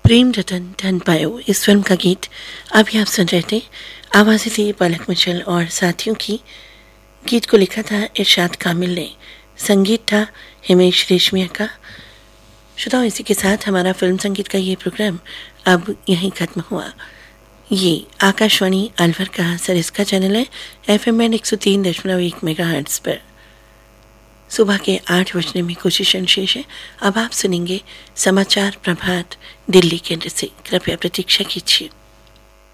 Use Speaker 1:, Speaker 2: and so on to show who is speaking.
Speaker 1: प्रेम रतन धन पायो इस फिल्म का गीत अभी आप सुन रहे थे। आवाज़ें थी पलक मुचल और साथियों की। गीत को लिखा था इरशाद कामिल ने, संगीत था हिमेश रेशमिया का। श्रोताओं, इसी के साथ हमारा फिल्म संगीत का ये प्रोग्राम अब यहीं ख़त्म हुआ। ये आकाशवाणी अलवर का सरिस्का चैनल है, FM बैंड 103.1 मेगाहर्ट्ज़ पर। सुबह के 8 बजने में कोशिश शेष है। अब आप सुनेंगे समाचार प्रभात दिल्ली केंद्र से। कृपया प्रतीक्षा कीजिए।